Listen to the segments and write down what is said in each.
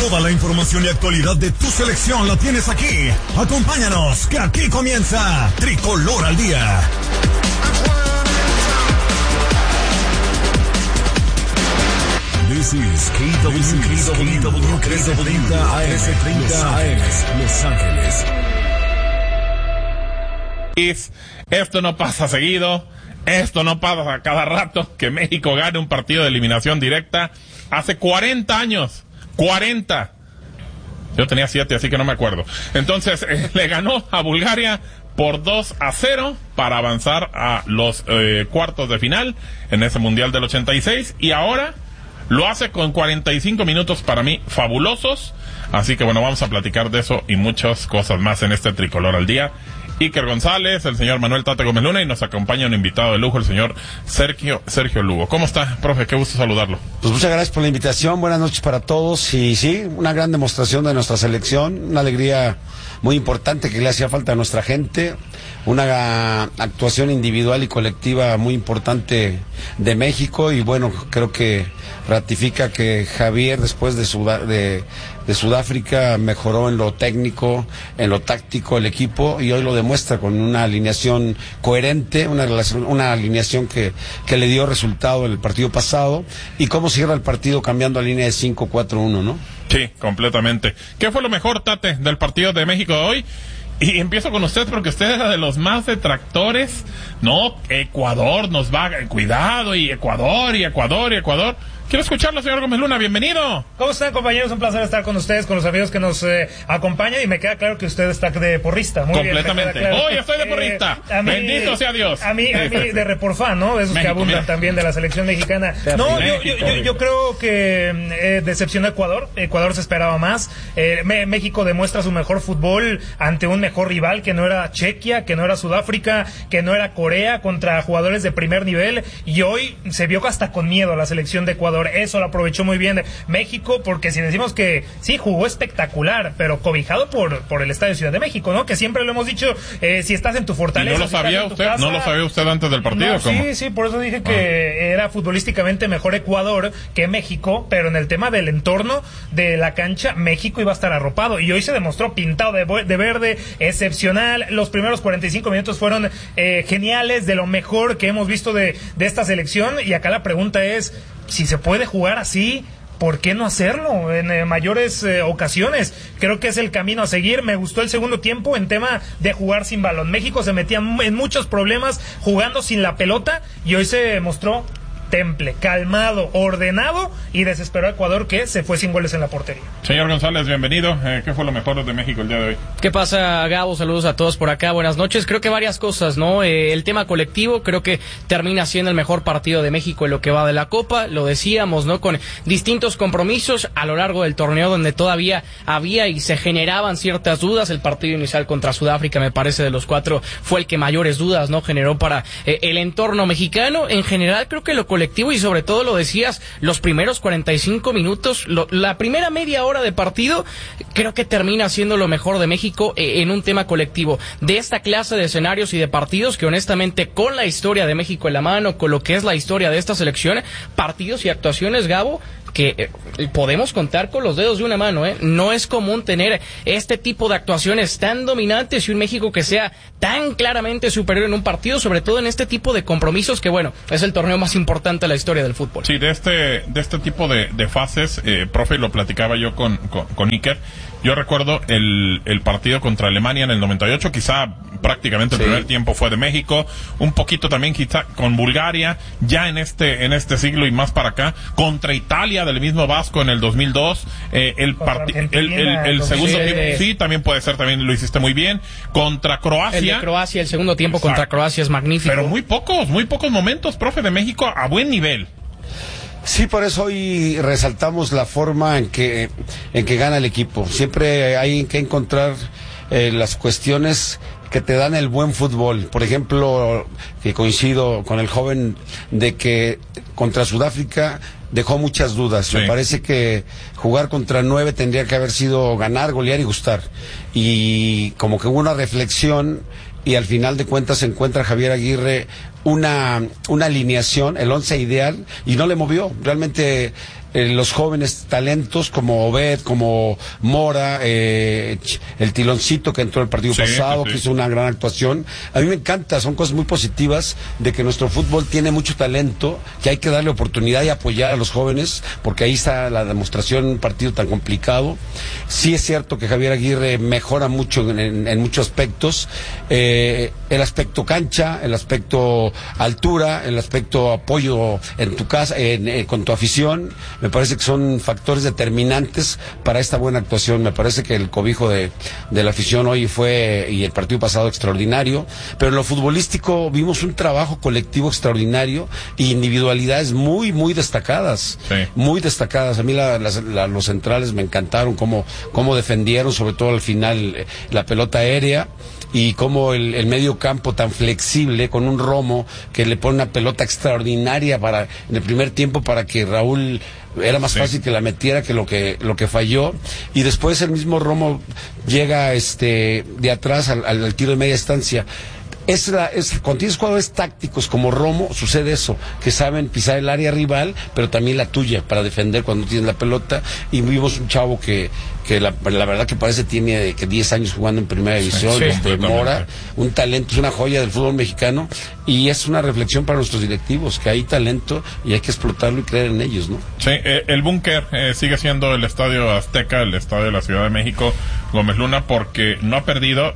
Toda la información y actualidad de tu selección la tienes aquí. Acompáñanos, que aquí comienza Tricolor al Día. This is KW 1330 AM, Los Ángeles. Esto no pasa seguido, esto no pasa a cada rato, que México gane un partido de eliminación directa. Hace 40 años, 40. Yo tenía 7, así que no me acuerdo. Entonces, le ganó a Bulgaria por 2-0 para avanzar a los cuartos de final en ese Mundial del 86. Y ahora lo hace con 45 minutos para mí fabulosos. Así que bueno, vamos a platicar de eso y muchas cosas más en este Tricolor al Día. Iker González, el señor Manuel Tate Gómez Luna, y nos acompaña un invitado de lujo, el señor Sergio Lugo. ¿Cómo está, profe? Qué gusto saludarlo. Pues muchas gracias por la invitación, buenas noches para todos, y sí, una gran demostración de nuestra selección, una alegría muy importante que le hacía falta a nuestra gente, una actuación individual y colectiva muy importante de México, y bueno, creo que ratifica que Javier, después de Sudáfrica, mejoró en lo técnico, en lo táctico el equipo, y hoy lo demuestra con una alineación coherente, una alineación que le dio resultado en el partido pasado, y cómo cierra el partido cambiando a línea de 5-4-1, ¿no? Sí, completamente. ¿Qué fue lo mejor, Tate, del partido de México de hoy? Y empiezo con usted porque usted era de los más detractores. No, Ecuador nos va, cuidado, y Ecuador. Quiero escucharlo, señor Gómez Luna, bienvenido. ¿Cómo están, compañeros? Un placer estar con ustedes, con los amigos que nos acompañan, y me queda claro que usted está de porrista. Muy completamente. Bien, Hoy estoy de porrista. Bendito sea Dios. A mí de reporfan, ¿no? Esos México, que abundan también de la selección mexicana. No, yo creo que decepcionó a Ecuador. Ecuador se esperaba más. México demuestra su mejor fútbol ante un mejor rival, que no era Chequia, que no era Sudáfrica, que no era Corea, contra jugadores de primer nivel, y hoy se vio hasta con miedo a la selección de Ecuador. Eso lo aprovechó muy bien México, porque si decimos que sí, jugó espectacular, pero cobijado por el Estadio Ciudad de México, ¿no? Que siempre lo hemos dicho, si estás en tu fortaleza. ¿Y no lo sabía usted? Casa, ¿No lo sabía usted antes del partido? No, sí, por eso dije que era futbolísticamente mejor Ecuador que México, pero en el tema del entorno de la cancha, México iba a estar arropado, y hoy se demostró pintado de verde, excepcional. Los primeros 45 minutos fueron geniales, de lo mejor que hemos visto de esta selección, y acá la pregunta es, si se puede jugar así, ¿por qué no hacerlo en mayores ocasiones? Creo que es el camino a seguir. Me gustó el segundo tiempo en tema de jugar sin balón. México se metía en muchos problemas jugando sin la pelota, y hoy se mostró temple, calmado, ordenado, y desesperó a Ecuador, que se fue sin goles en la portería. Señor González, bienvenido. ¿Qué fue lo mejor de México el día de hoy? ¿Qué pasa, Gabo? Saludos a todos por acá, buenas noches. Creo que varias cosas, ¿no? El tema colectivo, creo que termina siendo el mejor partido de México en lo que va de la Copa, lo decíamos, ¿no? Con distintos compromisos a lo largo del torneo, donde todavía había y se generaban ciertas dudas. El partido inicial contra Sudáfrica, me parece, de los 4, fue el que mayores dudas, ¿no? Generó para el entorno mexicano. En general, creo que lo colectivo, y sobre todo lo decías, los primeros 45 minutos, la primera media hora de partido, creo que termina siendo lo mejor de México en un tema colectivo. De esta clase de escenarios y de partidos que honestamente, con la historia de México en la mano, con lo que es la historia de esta selección, partidos y actuaciones, Gabo, que podemos contar con los dedos de una mano, ¿eh? No es común tener este tipo de actuaciones tan dominantes y un México que sea tan claramente superior en un partido, sobre todo en este tipo de compromisos que, bueno, es el torneo más importante de la historia del fútbol. Sí, de este tipo de fases, profe, lo platicaba yo con Iker. Yo recuerdo el partido contra Alemania en el 98, quizá prácticamente el primer tiempo fue de México, un poquito también quizá con Bulgaria, ya en este siglo y más para acá, contra Italia del mismo Vasco en el 2002, el segundo tiempo, sí, también puede ser, también lo hiciste muy bien, contra Croacia. El de Croacia, el segundo tiempo contra Croacia es magnífico. Pero muy pocos momentos, profe, de México a buen nivel. Sí, por eso hoy resaltamos la forma en que gana el equipo. Siempre hay que encontrar las cuestiones que te dan el buen fútbol. Por ejemplo, que coincido con el joven de que contra Sudáfrica dejó muchas dudas. Sí. Me parece que jugar contra 9 tendría que haber sido ganar, golear y gustar. Y como que hubo una reflexión, y al final de cuentas se encuentra Javier Aguirre una alineación, el 11 ideal, y no le movió. Realmente los jóvenes talentos como Obed, como Mora, el Tiloncito que entró el partido pasado, que hizo una gran actuación. A mí me encanta, son cosas muy positivas de que nuestro fútbol tiene mucho talento, que hay que darle oportunidad y apoyar a los jóvenes, porque ahí está la demostración en un partido tan complicado. Sí es cierto que Javier Aguirre mejora mucho en muchos aspectos, el aspecto cancha, el aspecto altura, el aspecto apoyo en tu casa, con tu afición. Me parece que son factores determinantes para esta buena actuación. Me parece que el cobijo de la afición hoy fue, y el partido pasado, extraordinario, pero en lo futbolístico vimos un trabajo colectivo extraordinario y individualidades muy, muy destacadas, muy destacadas. A mí los centrales me encantaron cómo defendieron, sobre todo al final, la pelota aérea, y como el medio campo tan flexible, con un Romo que le pone una pelota extraordinaria en el primer tiempo para que Raúl era más fácil que la metiera que lo que falló, y después el mismo Romo llega de atrás al tiro de media distancia. Cuando tienes jugadores tácticos como Romo, sucede eso, que saben pisar el área rival, pero también la tuya, para defender cuando tienes la pelota. Y vimos un chavo que la verdad que parece tiene 10 años jugando en primera división, Mora, un talento, es una joya del fútbol mexicano, y es una reflexión para nuestros directivos, que hay talento y hay que explotarlo y creer en ellos, ¿no? Sí, el búnker sigue siendo el Estadio Azteca, el Estadio de la Ciudad de México, Gómez Luna, porque no ha perdido,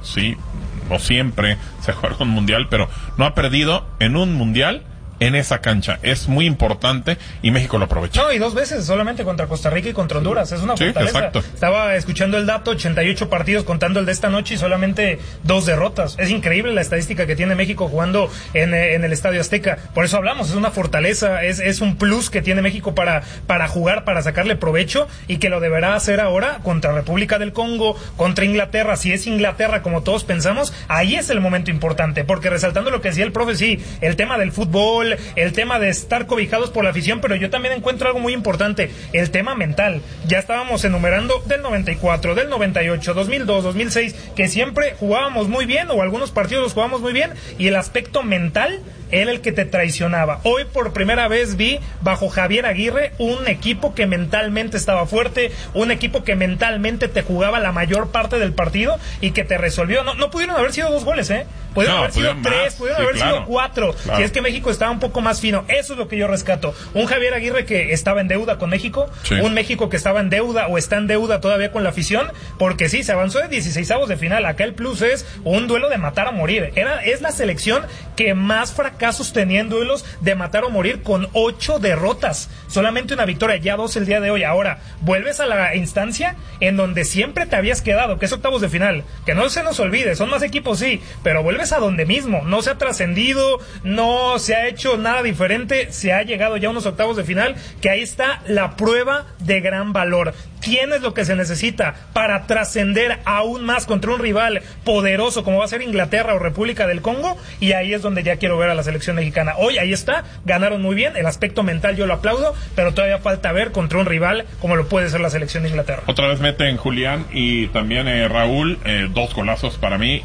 o siempre se juega un mundial, pero no ha perdido en un mundial en esa cancha. Es muy importante y México lo aprovecha. No, y 2 veces solamente contra Costa Rica y contra Honduras. Es una fortaleza. Exacto. Estaba escuchando el dato, 88 partidos contando el de esta noche y solamente 2 derrotas. Es increíble la estadística que tiene México jugando en el Estadio Azteca. Por eso hablamos, es una fortaleza, es un plus que tiene México para jugar, para sacarle provecho, y que lo deberá hacer ahora contra República del Congo, contra Inglaterra. Si es Inglaterra como todos pensamos, ahí es el momento importante, porque resaltando lo que decía el profe, sí, el tema del fútbol, el tema de estar cobijados por la afición, pero yo también encuentro algo muy importante, el tema mental. Ya estábamos enumerando del 94, del 98, 2002, 2006, que siempre jugábamos muy bien, o algunos partidos los jugábamos muy bien, y el aspecto mental era el que te traicionaba. Hoy por primera vez vi bajo Javier Aguirre un equipo que mentalmente estaba fuerte, un equipo que mentalmente te jugaba la mayor parte del partido y que te resolvió. No pudieron haber sido 2 goles, pudieron haber sido 3, pudieron haber sido 4, si es que México estaba un poco más fino. Eso es lo que yo rescato. Un Javier Aguirre que estaba en deuda con México, un México que estaba en deuda o está en deuda todavía con la afición, porque sí, se avanzó de 16avos de final. Acá el plus es un duelo de matar a morir. Es la selección que más fracasos tenía en duelos de matar o morir, con 8 derrotas, solamente una victoria, ya 2 el día de hoy. Ahora vuelves a la instancia en donde siempre te habías quedado, que es octavos de final, que no se nos olvide, son más equipos, sí, pero vuelves a donde mismo, no se ha trascendido, no se ha hecho nada diferente, se ha llegado ya a unos octavos de final, que ahí está la prueba de gran valor. Tienes lo que se necesita para trascender aún más contra un rival poderoso como va a ser Inglaterra o República del Congo, y ahí es donde ya quiero ver a la selección mexicana. Hoy ahí está, ganaron muy bien, el aspecto mental yo lo aplaudo, pero todavía falta ver contra un rival como lo puede ser la selección de Inglaterra. Otra vez meten Julián y también Raúl, 2 golazos para mí,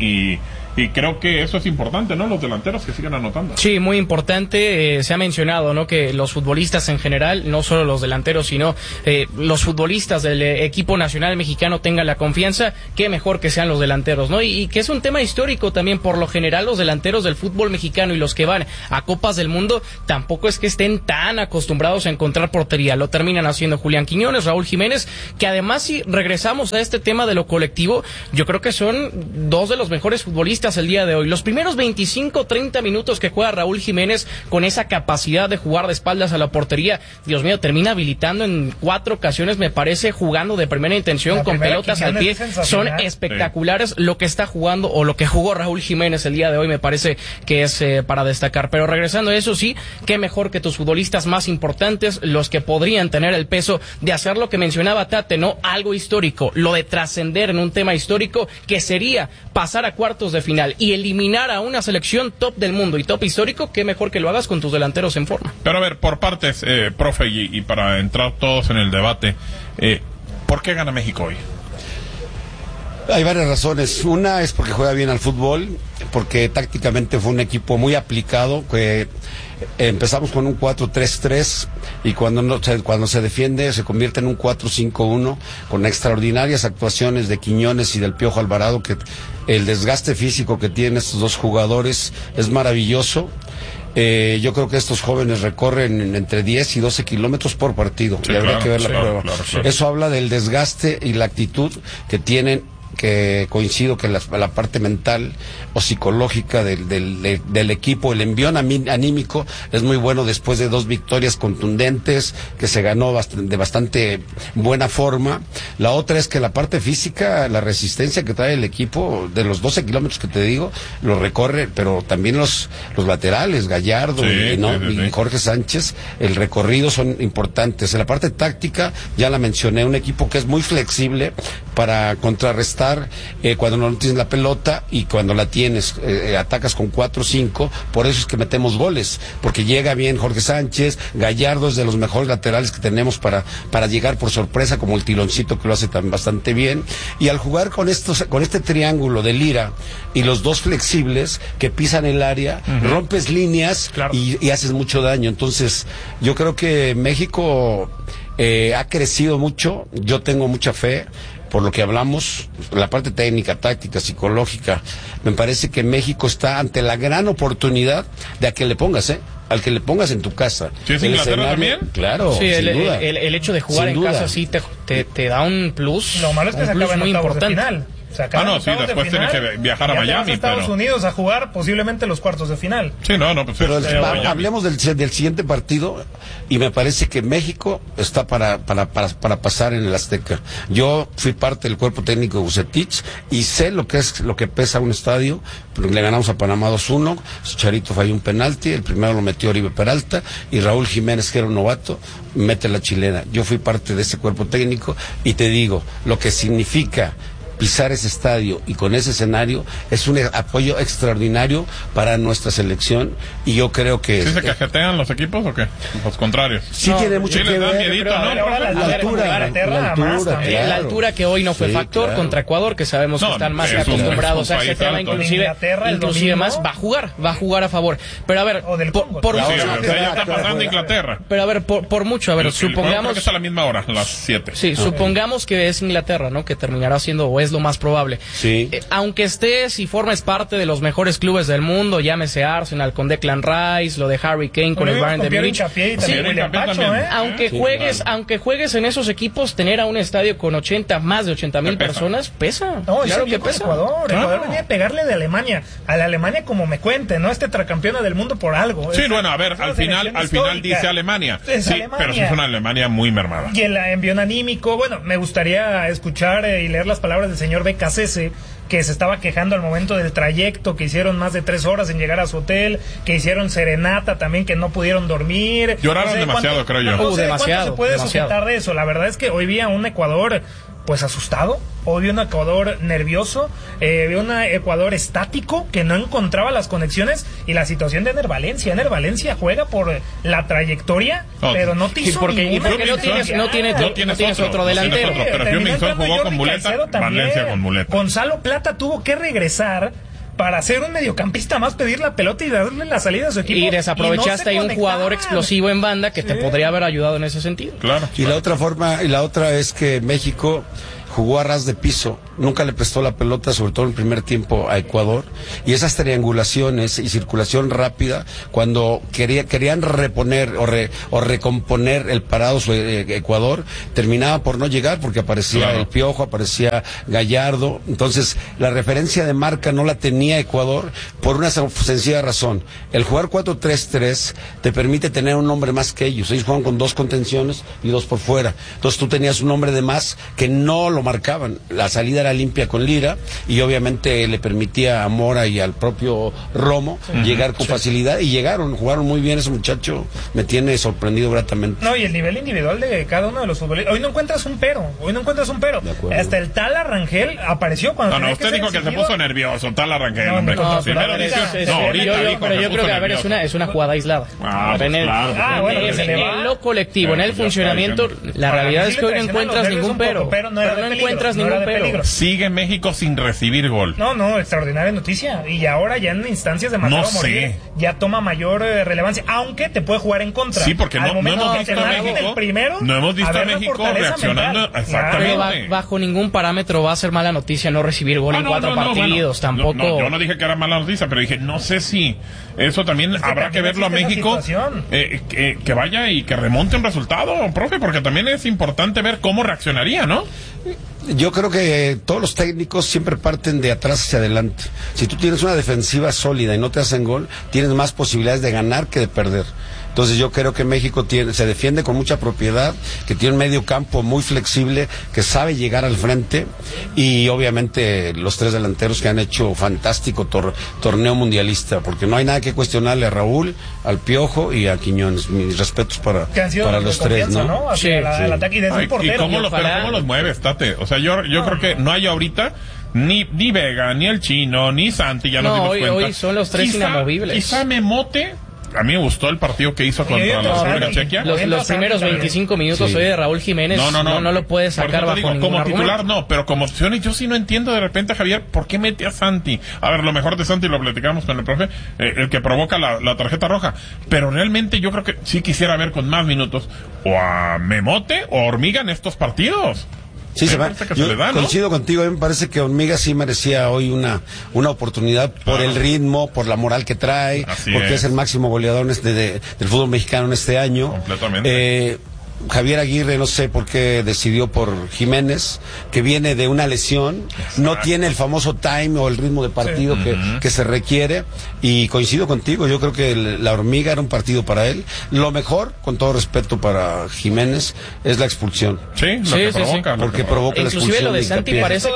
y creo que eso es importante, ¿no? Los delanteros que sigan anotando. Sí, muy importante. Se ha mencionado, ¿no?, que los futbolistas en general, no solo los delanteros, sino los futbolistas del equipo nacional mexicano tengan la confianza. Qué mejor que sean los delanteros, ¿no? Y que es un tema histórico también. Por lo general, los delanteros del fútbol mexicano y los que van a Copas del Mundo tampoco es que estén tan acostumbrados a encontrar portería. Lo terminan haciendo Julián Quiñones, Raúl Jiménez, que además, si regresamos a este tema de lo colectivo, yo creo que son 2 de los mejores futbolistas el día de hoy. Los primeros 25-30 minutos que juega Raúl Jiménez, con esa capacidad de jugar de espaldas a la portería, Dios mío, termina habilitando en 4 ocasiones, me parece, jugando de primera intención, con pelotas al pie. Son espectaculares lo que está jugando, o lo que jugó Raúl Jiménez el día de hoy, me parece que es para destacar. Pero regresando a eso, sí, qué mejor que tus futbolistas más importantes, los que podrían tener el peso de hacer lo que mencionaba Tate, ¿no? Algo histórico, lo de trascender en un tema histórico, que sería pasar a cuartos de final y eliminar a una selección top del mundo y top histórico. Qué mejor que lo hagas con tus delanteros en forma. Pero a ver, por partes, profe, y para entrar todos en el debate, ¿por qué gana México hoy? Hay varias razones. Una es porque juega bien al fútbol, porque tácticamente fue un equipo muy aplicado, que empezamos con un 4-3-3 y cuando se defiende se convierte en un 4-5-1 con extraordinarias actuaciones de Quiñones y del Piojo Alvarado, que el desgaste físico que tienen estos dos jugadores es maravilloso. Yo creo que estos jóvenes recorren entre 10 y 12 kilómetros por partido. Sí, y habría que ver la prueba. Claro. Eso habla del desgaste y la actitud que tienen, que coincido que la parte mental o psicológica del equipo, el envión anímico es muy bueno después de 2 victorias contundentes que se ganó de bastante buena forma. La otra es que la parte física, la resistencia que trae el equipo, de los 12 kilómetros que te digo, lo recorre, pero también los laterales, Gallardo y Jorge Sánchez, el recorrido son importantes. En la parte táctica, ya la mencioné, un equipo que es muy flexible para contrarrestar cuando no tienes la pelota, y cuando la tienes atacas con 4-5, por eso es que metemos goles, porque llega bien Jorge Sánchez. Gallardo es de los mejores laterales que tenemos para llegar por sorpresa, como el Tiloncito, que lo hace también bastante bien, y al jugar con este triángulo de Lira y los dos flexibles que pisan el área, rompes líneas, claro, y haces mucho daño. Entonces yo creo que México ha crecido mucho, yo tengo mucha fe. Por lo que hablamos, la parte técnica, táctica, psicológica, me parece que México está ante la gran oportunidad de a que le pongas, al que le pongas en tu casa. ¿Sí es Inglaterra también? Claro, sí, sin duda. El hecho de jugar en casa sí te da un plus. Lo malo es que se acaba en muy octavos de importante. final. Sí, después tienes que viajar a Miami. Estados Unidos a jugar posiblemente los cuartos de final. Sí, pues pero hablemos del siguiente partido, y me parece que México está para pasar en el Azteca. Yo fui parte del cuerpo técnico de Vucetich y sé lo que pesa un estadio. Le ganamos a Panamá 2-1, Chicharito falló un penalti, el primero lo metió Oribe Peralta, y Raúl Jiménez, que era un novato, mete la chilena. Yo fui parte de ese cuerpo técnico y te digo, lo que significa pisar ese estadio y con ese escenario es un apoyo extraordinario para nuestra selección, y yo creo que... ¿Sí se cajetean los equipos o qué? Los contrarios. Sí, tiene mucho que ver. La altura que hoy no fue factor contra Ecuador, que sabemos que están más acostumbrados a ese tema, inclusive más, va a jugar a favor. Pero a ver, por mucho... ya está pasando Inglaterra. Pero a ver, por mucho, a ver, supongamos... Creo que es a la misma hora, las 7. Sí, supongamos que es Inglaterra, ¿no? Que terminará siendo, o es lo más probable. Sí. Aunque estés y formes parte de los mejores clubes del mundo, llámese Arsenal con Declan Rice, lo de Harry Kane con el Bayern de Múnich. Aunque juegues en esos equipos, tener a un estadio con más de 80,000 personas pesa. No, claro que pesa. Ecuador venía a pegarle de Alemania. A la Alemania, como me cuente, ¿no? Tetracampeona del mundo por algo. Sí, bueno, a ver, al final dice Alemania. Sí, Alemania. Pero sí es una Alemania muy mermada. Y el envío anímico, bueno, me gustaría escuchar y leer las palabras del señor Becasese, que se estaba quejando al momento del trayecto, que hicieron más de 3 horas en llegar a su hotel, que hicieron serenata también, que no pudieron dormir. Lloraron demasiado, creo yo. No sé demasiado, cuánto se puede sujetar de eso. La verdad es que hoy vi a un Ecuador pues asustado, hoy vi un Ecuador nervioso, vi un Ecuador estático que no encontraba las conexiones, y la situación de Ener Valencia. Ener Valencia juega por la trayectoria, pero no te hizo ninguna. Porque no tienes otro delantero. Pero Heung-min jugó con muleta, Valencia con muleta. Gonzalo Plata tuvo que regresar para ser un mediocampista más, pedir la pelota y darle la salida a su equipo. Y desaprovechaste ahí un jugador explosivo en banda que te podría haber ayudado en ese sentido. Claro. Y la otra es que México jugó a ras de piso, nunca le prestó la pelota, sobre todo en el primer tiempo, a Ecuador, y esas triangulaciones y circulación rápida, cuando querían reponer o recomponer el parado Ecuador, terminaba por no llegar, porque aparecía el Piojo, aparecía Gallardo. Entonces la referencia de marca no la tenía Ecuador, por una sencilla razón: el jugar 4-3-3 te permite tener un hombre más que ellos juegan con 2 contenciones y 2 por fuera, entonces tú tenías un hombre de más que no lo marcaban. La salida era limpia con Lira, y obviamente le permitía a Mora y al propio Romo llegar con facilidad, y jugaron muy bien. Ese muchacho me tiene sorprendido gratamente. No, y el nivel individual de cada uno de los futbolistas, hoy no encuentras un pero. Hasta el Tala Rangel apareció cuando usted dijo que se puso nervioso, Tala Rangel, hombre. Pero yo creo que, a ver, es una jugada aislada. En lo colectivo, en el funcionamiento, la realidad es que hoy no encuentras ningún pero. No era encuentras ningún pero. Sigue México sin recibir gol. No, extraordinaria noticia. Y ahora ya en instancias de matar o morir, ya toma mayor relevancia, aunque te puede jugar en contra. Sí, porque no hemos visto a México. No hemos visto a México reaccionando. Mental. Exactamente. Pero bajo ningún parámetro va a ser mala noticia no recibir gol en 4 partidos. Tampoco. Yo no dije que era mala noticia, pero dije, no sé si eso también habrá que verlo a México. Que vaya y que remonte un resultado, profe, porque también es importante ver cómo reaccionaría, ¿no? Yo creo que todos los técnicos siempre parten de atrás hacia adelante. Si tú tienes una defensiva sólida y no te hacen gol, tienes más posibilidades de ganar que de perder. Entonces yo creo que México se defiende con mucha propiedad, que tiene un medio campo muy flexible, que sabe llegar al frente, y obviamente los 3 delanteros que han hecho fantástico torneo mundialista, porque no hay nada que cuestionarle a Raúl, al Piojo y a Quiñones. Mis respetos para los 3, ¿no? Sí, el ataque y desde un portero. ¿Y cómo los mueves, Tate? O sea, yo creo que no hay ahorita ni Vega, ni el Chino, ni Santi, ya nos dimos cuenta. Hoy son los 3 inamovibles. Quizá Memote. A mí me gustó el partido que hizo contra la República Chequia. Los primeros 25 minutos hoy de Raúl Jiménez no lo puede sacar bajo ningún como argumento. titular no, pero como opciones yo sí no entiendo de repente, Javier, ¿por qué mete a Santi? A ver, lo mejor de Santi lo platicamos con el profe, el que provoca la tarjeta roja, pero realmente yo creo que sí quisiera ver con más minutos o a Memote o a Hormiga en estos partidos. Sí, yo coincido contigo, me parece que Hormiga sí merecía hoy una oportunidad por el ritmo, por la moral que trae, porque es el máximo goleador del fútbol mexicano en este año. Completamente. Javier Aguirre, no sé por qué decidió por Jiménez, que viene de una lesión, no tiene el famoso time o el ritmo de partido que se requiere, y coincido contigo, yo creo que la Hormiga era un partido para él. Lo mejor, con todo respeto para Jiménez, es la expulsión. Sí, porque provoca la expulsión. Inclusive lo de Santi parece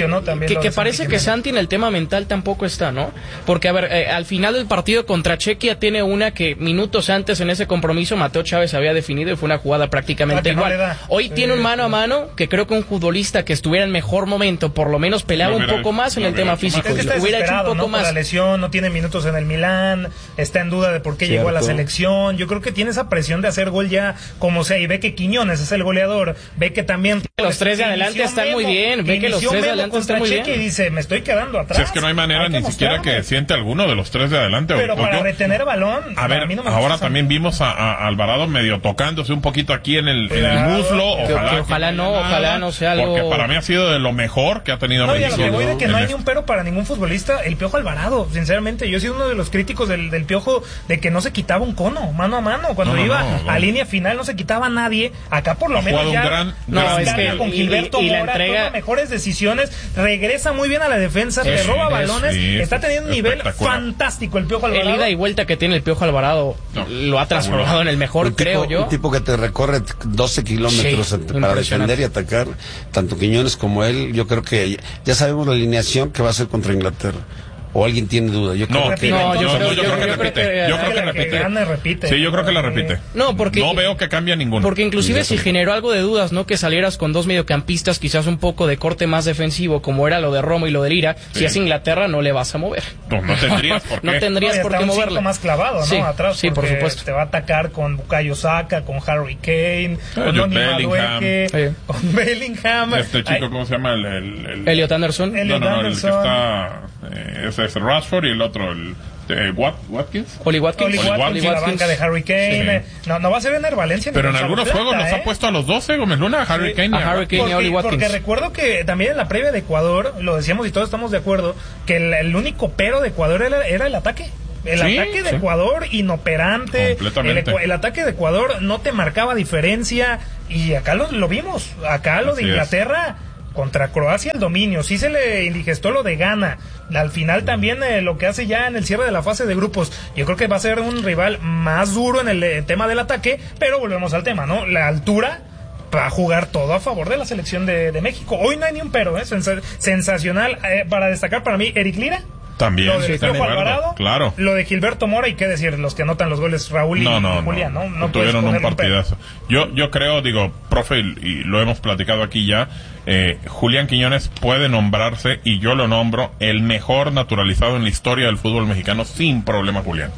que parece que Santi en el tema mental tampoco está, ¿no? Porque, a ver, al final del partido contra Chequia tiene una que minutos antes en ese compromiso Mateo Chávez había definido y fue una jugada prácticamente igual. Hoy tiene un mano a mano que creo que un futbolista que estuviera en mejor momento por lo menos peleaba un poco más en el tema físico. Es que está hubiera hecho un poco más. Por la lesión, no tiene minutos en el Milán, está en duda de por qué llegó a la selección. Yo creo que tiene esa presión de hacer gol ya como sea, y ve que Quiñones es el goleador, ve que también los 3 de adelante están muy bien, ve que los 3 de adelante están muy bien. Y dice, me estoy quedando atrás. Si es que no hay manera ni siquiera que siente alguno de los 3 de adelante. Pero para retener balón, a ver, ahora también vimos a Alvarado medio tocándose un poquito aquí en el muslo. Ojalá no sea algo. Porque para mí ha sido de lo mejor que ha tenido México. No, y a lo que voy de que no hay ni un pero para ningún futbolista, el Piojo Alvarado, sinceramente, yo he sido uno de los críticos del Piojo, de que no se quitaba un cono, mano a mano, cuando iba a línea final no se quitaba a nadie, acá por lo menos ya es que con Gilberto Mora, toma mejores decisiones, regresa muy bien a la defensa, te roba balones, está teniendo un nivel fantástico el Piojo Alvarado. El ida y vuelta que tiene el Piojo Alvarado lo ha transformado en el mejor, creo yo. Un tipo que te recorre 12 kilómetros para defender y atacar, tanto Quiñones como él. Yo creo que ya sabemos la alineación que va a ser contra Inglaterra. ¿O alguien tiene duda? Yo creo que repite. Yo creo que repite. Sí, yo creo que la repite. No veo que cambia ninguno. Porque inclusive si generó algo de dudas, ¿no? Que salieras con 2 mediocampistas, quizás un poco de corte más defensivo, como era lo de Romo y lo de Lira. Si es Inglaterra, no le vas a mover. No tendrías por qué. No tendrías por qué moverle. Más clavado, ¿no? Sí, atrás. Sí, por supuesto. Te va a atacar con Bukayo Saka, con Harry Kane, con Donny Madueke, con Bellingham. Este chico, ¿cómo se llama? Elliot Anderson. El que está... ese es Rashford y el otro, Watkins. Oli Watkins. La banca de Harry Kane. Sí. No va a ser Ener Valencia. Pero en algunos juegos los ha puesto a los 12, Gómez Luna, a Harry Kane y a Oli Watkins. Porque recuerdo que también en la previa de Ecuador, lo decíamos y todos estamos de acuerdo, que el único pero de Ecuador era el ataque. El ataque de Ecuador inoperante, el ataque de Ecuador no te marcaba diferencia, y acá lo vimos, acá lo de Inglaterra contra Croacia, el dominio, sí se le indigestó lo de Ghana, al final también lo que hace ya en el cierre de la fase de grupos. Yo creo que va a ser un rival más duro en el tema del ataque, pero volvemos al tema, ¿no? La altura va a jugar todo a favor de la selección de México. Hoy no hay ni un pero, sensacional, para destacar para mí Eric Lira. También, lo de Piojo Alvarado, claro. Lo de Gilberto Mora, y qué decir, los que anotan los goles, Raúl y Julián, ¿no? Tuvieron un partidazo. Yo creo, profe, y lo hemos platicado aquí ya, Julián Quiñones puede nombrarse, y yo lo nombro, el mejor naturalizado en la historia del fútbol mexicano, sin problema, Julián.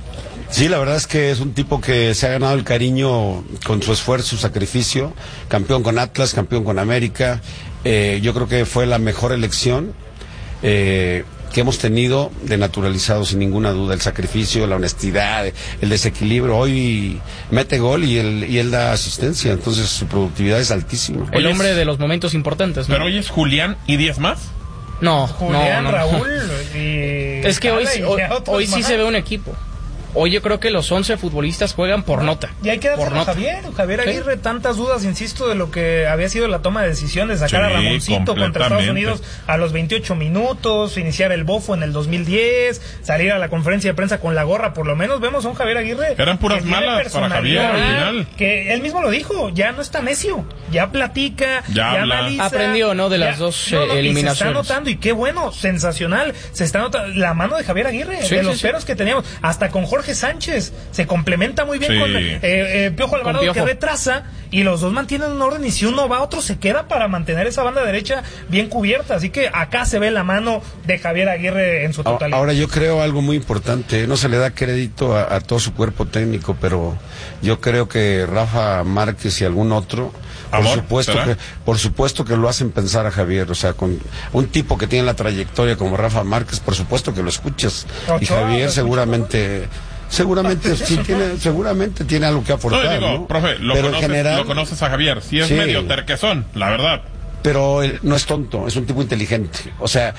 Sí, la verdad es que es un tipo que se ha ganado el cariño con su esfuerzo, su sacrificio, campeón con Atlas, campeón con América. Yo creo que fue la mejor elección que hemos tenido de naturalizado, sin ninguna duda. El sacrificio, la honestidad, el desequilibrio. Hoy mete gol y él da asistencia, entonces su productividad es altísima. El hombre de los momentos importantes, ¿no? Pero hoy es Julián y 10 más. No, Julián, no. Raúl y... Es que hoy sí se ve un equipo. Hoy yo creo que los 11 futbolistas juegan por nota. Y hay que darse por a Javier Aguirre, tantas dudas, insisto, de lo que había sido la toma de decisiones, sacar a Ramoncito contra Estados Unidos a los 28 minutos, iniciar el bofo en el 2010, salir a la conferencia de prensa con la gorra, por lo menos vemos a un Javier Aguirre. Eran puras malas para Javier al final. Que él mismo lo dijo, ya no está necio, ya platica, ya analiza. Aprendió, ¿no? De las dos eliminaciones. Y se está notando, y qué bueno, sensacional, se está notando la mano de Javier Aguirre, de los peros que teníamos, hasta con Jorge Sánchez, se complementa muy bien con Piojo Alvarado, que retrasa, y los dos mantienen un orden, y si uno va, otro se queda para mantener esa banda derecha bien cubierta, así que acá se ve la mano de Javier Aguirre en su totalidad. Ahora yo creo algo muy importante, no se le da crédito a todo su cuerpo técnico, pero yo creo que Rafa Márquez y algún otro, por supuesto que lo hacen pensar a Javier, o sea, con un tipo que tiene la trayectoria como Rafa Márquez, por supuesto que lo escuchas, y Javier seguramente tiene algo que aportar, ¿no? Profe, lo conoces a Javier, sí es medio terquezón, la verdad. Pero él no es tonto, es un tipo inteligente. O sea,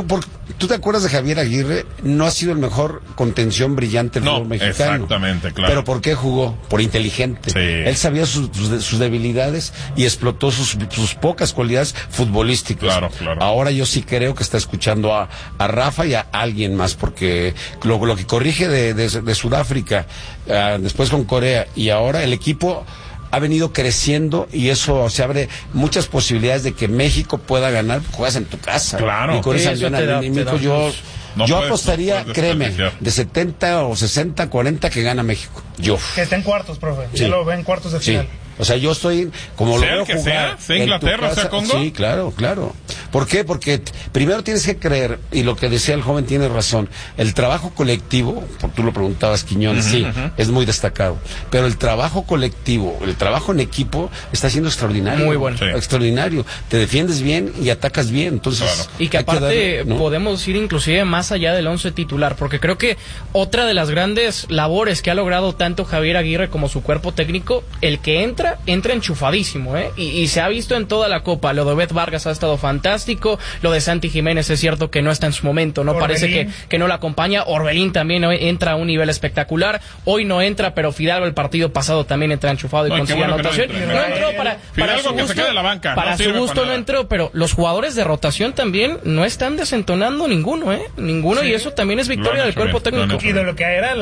¿tú te acuerdas de Javier Aguirre? No ha sido el mejor contención brillante del fútbol mexicano. Exactamente, claro. Pero ¿por qué jugó? Por inteligente. Sí. Él sabía sus debilidades y explotó sus pocas cualidades futbolísticas. Claro. Ahora yo sí creo que está escuchando a Rafa y a alguien más, porque lo que corrige de Sudáfrica, después con Corea, y ahora el equipo ha venido creciendo, y eso se abre muchas posibilidades de que México pueda ganar. Juegas en tu casa. Claro. Y con esa visión anímico, yo apostaría, créeme, de 70 o 60, 40 que gana México. Que está en cuartos, profe. Sí. Ya lo ve en cuartos de final. O sea, yo estoy, como lo veo jugar, sea Inglaterra, sea Congo. Sí, claro. ¿Por qué? Porque primero tienes que creer, y lo que decía el joven tiene razón, el trabajo colectivo, tú lo preguntabas, Quiñones, es muy destacado, pero el trabajo colectivo, el trabajo en equipo está siendo extraordinario. Muy bueno. Extraordinario. Te defiendes bien y atacas bien, entonces... Y que aparte podemos ir inclusive más allá del 11 titular, porque creo que otra de las grandes labores que ha logrado tanto Javier Aguirre como su cuerpo técnico, el que entra enchufadísimo, y se ha visto en toda la Copa. Lo de Obed Vargas ha estado fantástico, lo de Santi Jiménez es cierto que no está en su momento, no Orbelín. parece que no la acompaña. Orbelín también entra a un nivel espectacular, hoy no entra, pero Fidalgo el partido pasado también entra enchufado y consigue anotación. No entró para su gusto, se quede en la banca, para su gusto no entró, pero los jugadores de rotación también no están desentonando ninguno, y eso también es victoria del cuerpo técnico. Y de lo que era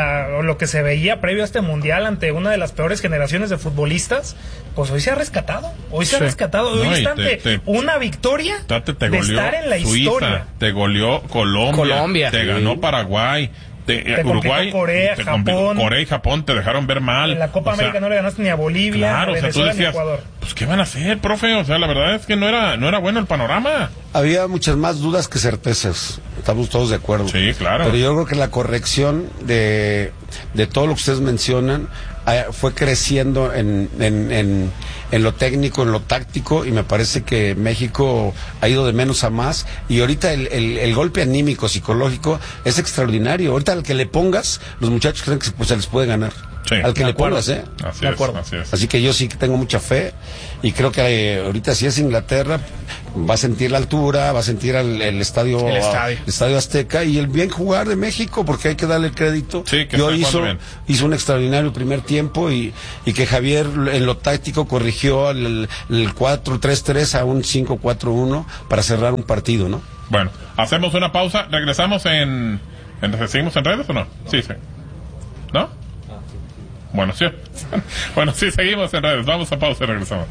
lo que se veía previo a este mundial ante una de las peores generaciones de futbolistas, pues hoy se ha rescatado. Hoy está ante una victoria de estar en la historia. Te goleó Colombia. Te ganó Paraguay. Uruguay, Corea, Japón. Corea y Japón te dejaron ver mal. En la Copa América no le ganaste ni a Bolivia, claro, Venezuela, tú decías, ni a Ecuador. Pues ¿qué van a hacer, profe? O sea, la verdad es que no era bueno el panorama. Había muchas más dudas que certezas. Estamos todos de acuerdo. Sí, claro. Pero yo creo que la corrección de todo lo que ustedes mencionan fue creciendo en lo técnico, en lo táctico, y me parece que México ha ido de menos a más, y ahorita el golpe anímico, psicológico es extraordinario. Ahorita al que le pongas, los muchachos creen que se les puede ganar. Sí, al que le pongas, Así es. Así que yo sí que tengo mucha fe, y creo que ahorita si es Inglaterra va a sentir la altura, va a sentir el estadio Azteca, y el bien jugar de México, porque hay que darle el crédito. Sí, que hizo un extraordinario primer tiempo, y que Javier en lo táctico corrigió el 4-3-3 a un 5-4-1 para cerrar un partido, ¿no? Bueno, hacemos una pausa, regresamos ¿seguimos en redes o no? Sí. ¿No? Bueno, sí. Bueno, sí, seguimos en redes. Vamos a pausa y regresamos.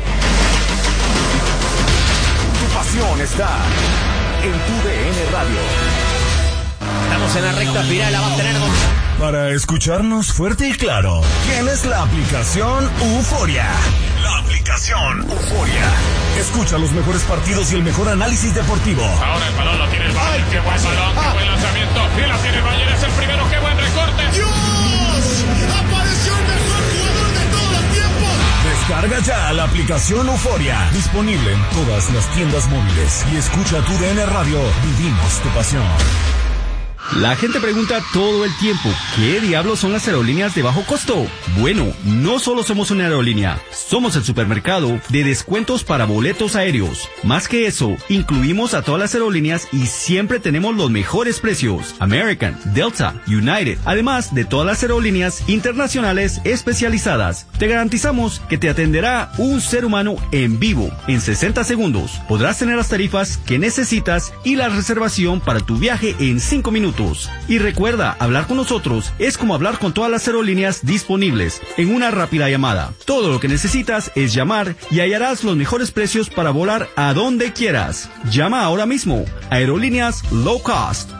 Tu pasión está en tu DN Radio. Estamos en la recta final, la va a tener Para escucharnos fuerte y claro, tienes la aplicación Euforia. La aplicación Euforia. Escucha los mejores partidos y el mejor análisis deportivo. Ahora el balón lo tiene el Bayern. ¡Qué buen balón! ¡Qué buen lanzamiento! ¡Y la tiene el Bayern! ¡Es el primero! ¡Qué buen recorte! ¡Dios! ¡Apareció el mejor jugador de todos los tiempos! Descarga ya la aplicación Euforia. Disponible en todas las tiendas móviles. Y escucha tu DN Radio. Vivimos tu pasión. La gente pregunta todo el tiempo, ¿qué diablos son las aerolíneas de bajo costo? Bueno, no solo somos una aerolínea, somos el supermercado de descuentos para boletos aéreos. Más que eso, incluimos a todas las aerolíneas y siempre tenemos los mejores precios. American, Delta, United, además de todas las aerolíneas internacionales especializadas. Te garantizamos que te atenderá un ser humano en vivo. En 60 segundos podrás tener las tarifas que necesitas y la reservación para tu viaje en 5 minutos. Y recuerda, hablar con nosotros es como hablar con todas las aerolíneas disponibles en una rápida llamada. Todo lo que necesitas es llamar y hallarás los mejores precios para volar a donde quieras. Llama ahora mismo. Aerolíneas Low Cost.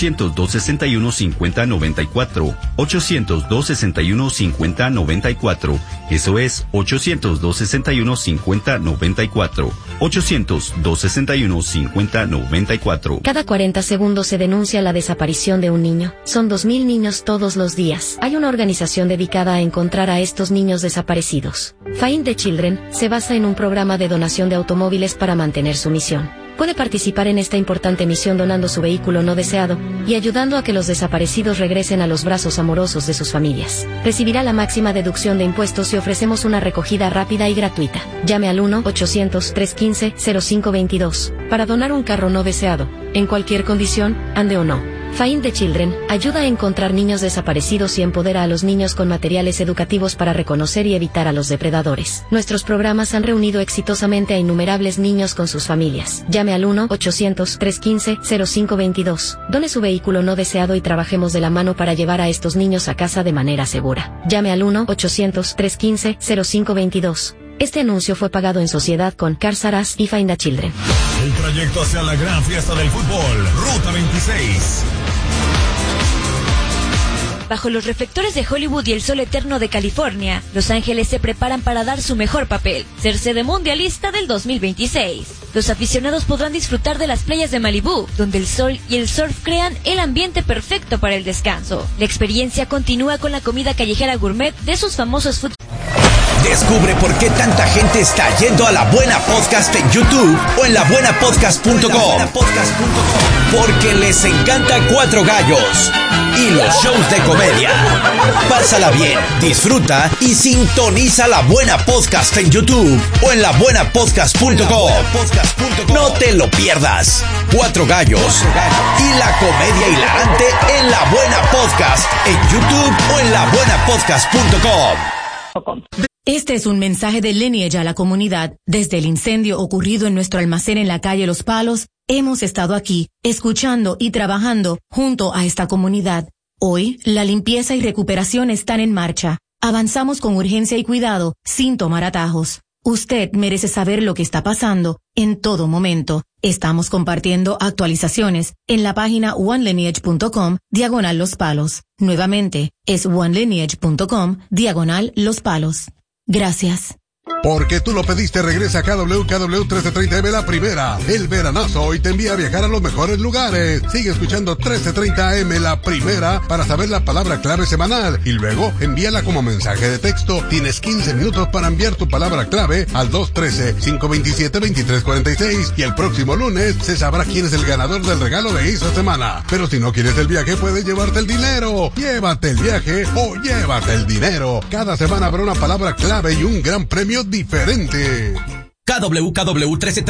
800-261-5094. 800-261-5094. Eso es 800-261-5094. 800-261-5094. Cada 40 segundos se denuncia la desaparición de un niño. Son 2.000 niños todos los días. Hay una organización dedicada a encontrar a estos niños desaparecidos. Find the Children se basa en un programa de donación de automóviles para mantener su misión. Puede participar en esta importante misión donando su vehículo no deseado y ayudando a que los desaparecidos regresen a los brazos amorosos de sus familias. Recibirá la máxima deducción de impuestos y ofrecemos una recogida rápida y gratuita. Llame al 1-800-315-0522 para donar un carro no deseado, en cualquier condición, ande o no. Find the Children ayuda a encontrar niños desaparecidos y empodera a los niños con materiales educativos para reconocer y evitar a los depredadores. Nuestros programas han reunido exitosamente a innumerables niños con sus familias. Llame al 1-800-315-0522. Done su vehículo no deseado y trabajemos de la mano para llevar a estos niños a casa de manera segura. Llame al 1-800-315-0522. Este anuncio fue pagado en sociedad con Cars R Us y Find the Children. El trayecto hacia la gran fiesta del fútbol, Ruta 26. Bajo los reflectores de Hollywood y el sol eterno de California, Los Ángeles se preparan para dar su mejor papel, ser sede mundialista del 2026. Los aficionados podrán disfrutar de las playas de Malibú, donde el sol y el surf crean el ambiente perfecto para el descanso. La experiencia continúa con la comida callejera gourmet de sus famosos food. Descubre por qué tanta gente está yendo a La Buena Podcast en YouTube o en labuenapodcast.com. Porque les encanta Cuatro Gallos y los shows de comedia. Pásala bien, disfruta y sintoniza La Buena Podcast en YouTube o en labuenapodcast.com. No te lo pierdas. Cuatro Gallos y la comedia hilarante en La Buena Podcast en YouTube o en labuenapodcast.com. Este es un mensaje de Lineage a la comunidad. Desde el incendio ocurrido en nuestro almacén en la calle Los Palos, hemos estado aquí, escuchando y trabajando junto a esta comunidad. Hoy, la limpieza y recuperación están en marcha. Avanzamos con urgencia y cuidado, sin tomar atajos. Usted merece saber lo que está pasando en todo momento. Estamos compartiendo actualizaciones en la página onelineage.com/Los Palos. Nuevamente, es onelineage.com/Los Palos. Gracias. Porque tú lo pediste, regresa KW 1330M la primera. El veranazo hoy te envía a viajar a los mejores lugares. Sigue escuchando 1330M la primera para saber la palabra clave semanal y luego envíala como mensaje de texto. Tienes 15 minutos para enviar tu palabra clave al 213-527-2346 y el próximo lunes se sabrá quién es el ganador del regalo de esta semana. Pero si no quieres el viaje, puedes llevarte el dinero. Llévate el viaje o llévate el dinero. Cada semana habrá una palabra clave y un gran premio diferente. KW 1330